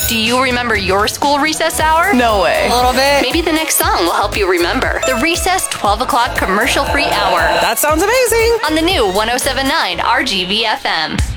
Do you remember your school recess hour? No way. A little bit. Maybe the next song will help you remember. The Recess 12 o'clock commercial-free hour. That sounds amazing. On the new 107.9 RGV FM.